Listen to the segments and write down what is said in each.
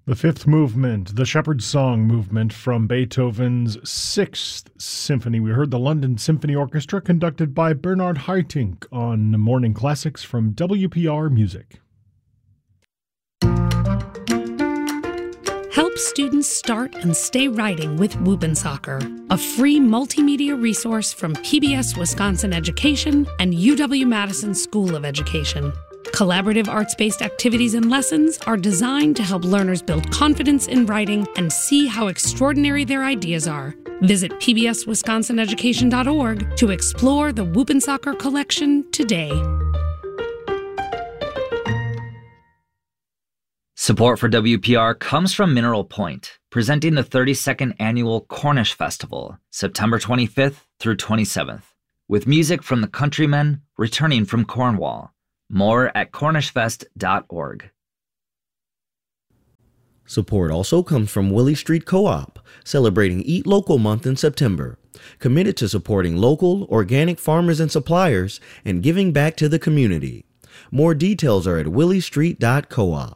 The fifth movement, the Shepherd's Song movement from Beethoven's Sixth Symphony. We heard the London Symphony Orchestra conducted by Bernard Haitink on Morning Classics from WPR Music. Help students start and stay writing with Whoop'n'Soccer, a free multimedia resource from PBS Wisconsin Education and UW-Madison School of Education. Collaborative arts-based activities and lessons are designed to help learners build confidence in writing and see how extraordinary their ideas are. Visit pbswisconsinaeducation.org to explore the Whoop'n'Soccer collection today. Support for WPR comes from Mineral Point, presenting the 32nd Annual Cornish Festival, September 25th through 27th, with music from the Countrymen returning from Cornwall. More at cornishfest.org. Support also comes from Willie Street Co-op, celebrating Eat Local Month in September, committed to supporting local, organic farmers and suppliers and giving back to the community. More details are at williestreet.coop.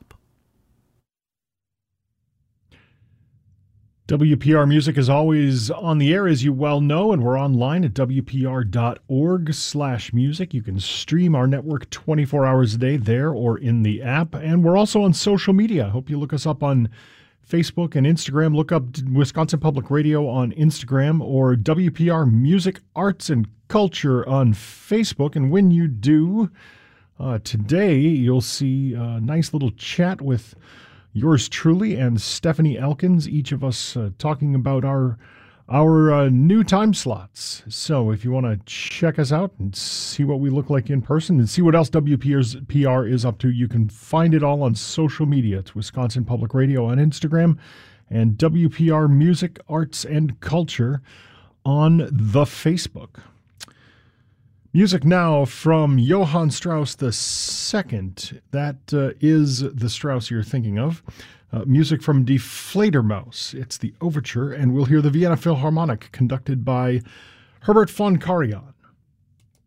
WPR Music is always on the air, as you well know, and we're online at wpr.org/music. You can stream our network 24 hours a day there or in the app. And we're also on social media. I hope you look us up on Facebook and Instagram. Look up Wisconsin Public Radio on Instagram or WPR Music, Arts, and Culture on Facebook. And when you do, today you'll see a nice little chat with yours truly and Stephanie Elkins, each of us talking about our new time slots. So if you want to check us out and see what we look like in person and see what else WPR is up to, you can find it all on social media. It's Wisconsin Public Radio on Instagram and WPR Music, Arts, and Culture on the Facebook. Music now from Johann Strauss II. That is the Strauss you're thinking of. Music from Die Fledermaus. It's the overture, and we'll hear the Vienna Philharmonic conducted by Herbert von Karajan.